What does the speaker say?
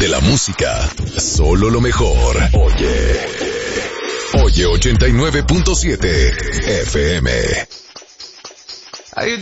de la música, solo lo mejor. Oye 89.7 FM. How you